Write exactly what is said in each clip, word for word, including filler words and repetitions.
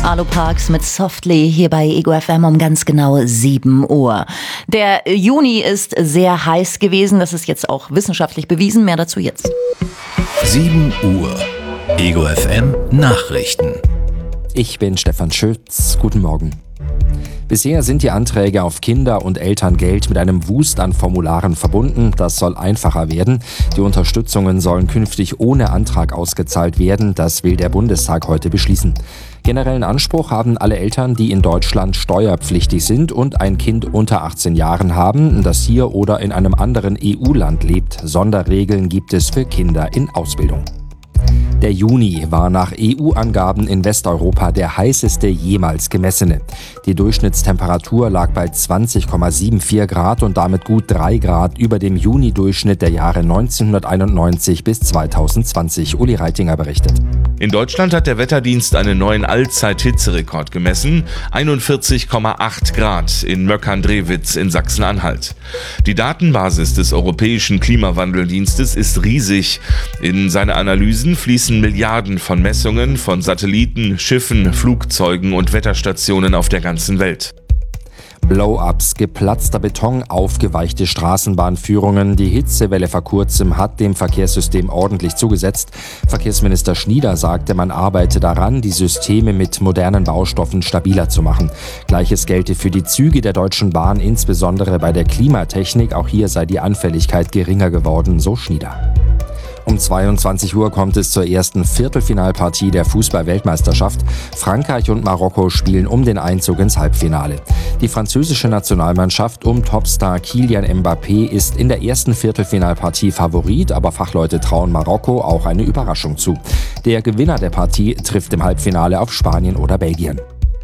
Arlo Parks mit Softly hier bei Ego F M um ganz genau sieben Uhr. Der Juni ist sehr heiß gewesen, das ist jetzt auch wissenschaftlich bewiesen. Mehr dazu jetzt. sieben Uhr. Ego F M Nachrichten. Ich bin Stefan Schütz. Guten Morgen. Bisher sind die Anträge auf Kinder- und Elterngeld mit einem Wust an Formularen verbunden. Das soll einfacher werden. Die Unterstützungen sollen künftig ohne Antrag ausgezahlt werden. Das will der Bundestag heute beschließen. Generellen Anspruch haben alle Eltern, die in Deutschland steuerpflichtig sind und ein Kind unter achtzehn Jahren haben, das hier oder in einem anderen E U-Land lebt. Sonderregeln gibt es für Kinder in Ausbildung. Der Juni war nach E U-Angaben in Westeuropa der heißeste jemals gemessene. Die Durchschnittstemperatur lag bei zwanzig Komma vierundsiebzig Grad und damit gut drei Grad über dem Juni-Durchschnitt der Jahre neunzehnhunderteinundneunzig bis zweitausendzwanzig. Uli Reitinger berichtet. In Deutschland hat der Wetterdienst einen neuen Allzeit-Hitzerekord gemessen, einundvierzig Komma acht Grad in Möckern-Drewitz in Sachsen-Anhalt. Die Datenbasis des Europäischen Klimawandeldienstes ist riesig. In seine Analysen fließen Milliarden von Messungen von Satelliten, Schiffen, Flugzeugen und Wetterstationen auf der ganzen Welt. Blow-ups, geplatzter Beton, aufgeweichte Straßenbahnführungen. Die Hitzewelle vor kurzem hat dem Verkehrssystem ordentlich zugesetzt. Verkehrsminister Schnieder sagte, man arbeite daran, die Systeme mit modernen Baustoffen stabiler zu machen. Gleiches gelte für die Züge der Deutschen Bahn, insbesondere bei der Klimatechnik. Auch hier sei die Anfälligkeit geringer geworden, so Schnieder. Um zweiundzwanzig Uhr kommt es zur ersten Viertelfinalpartie der Fußball-Weltmeisterschaft. Frankreich und Marokko spielen um den Einzug ins Halbfinale. Die französische Nationalmannschaft um Topstar Kylian Mbappé ist in der ersten Viertelfinalpartie Favorit, aber Fachleute trauen Marokko auch eine Überraschung zu. Der Gewinner der Partie trifft im Halbfinale auf Spanien oder Belgien.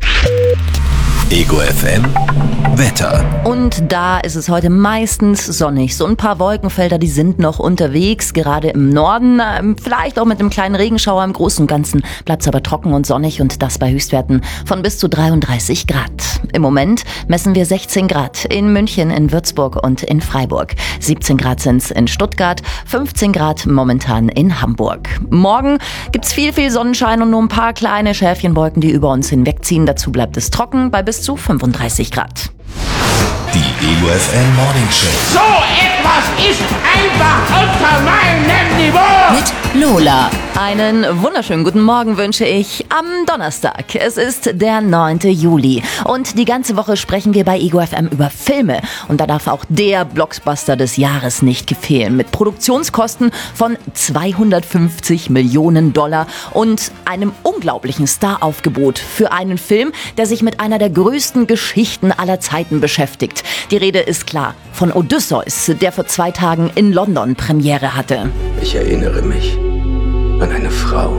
Ego F M Wetter. Und da ist es heute meistens sonnig. So ein paar Wolkenfelder, die sind noch unterwegs, gerade im Norden. Vielleicht auch mit einem kleinen Regenschauer. Im Großen und Ganzen bleibt es aber trocken und sonnig und das bei Höchstwerten von bis zu dreiunddreißig Grad. Im Moment messen wir sechzehn Grad in München, in Würzburg und in Freiburg. siebzehn Grad sind es in Stuttgart, fünfzehn Grad momentan in Hamburg. Morgen gibt's viel, viel Sonnenschein und nur ein paar kleine Schäfchenwolken, die über uns hinwegziehen. Dazu bleibt es trocken bei bis zu fünfunddreißig Grad. Die Ego F M Morning Show. So etwas ist einfach unter meinem Niveau. Mit Lola. Einen wunderschönen guten Morgen wünsche ich am Donnerstag. Es ist der neunte Juli und die ganze Woche sprechen wir bei Ego F M über Filme. Und da darf auch der Blockbuster des Jahres nicht fehlen. Mit Produktionskosten von zweihundertfünfzig Millionen Dollar und einem unglaublichen Staraufgebot für einen Film, der sich mit einer der größten Geschichten aller Zeiten beschäftigt. Die Rede ist klar von Odysseus, der vor zwei Tagen in London Premiere hatte. Ich erinnere mich an eine Frau,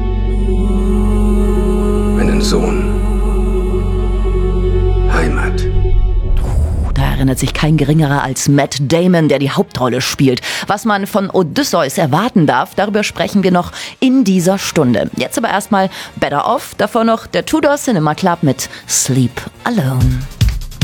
einen Sohn, Heimat. Da erinnert sich kein geringerer als Matt Damon, der die Hauptrolle spielt. Was man von Odysseus erwarten darf, darüber sprechen wir noch in dieser Stunde. Jetzt aber erstmal Better Off, davor noch der Tudor Cinema Club mit Sleep Alone.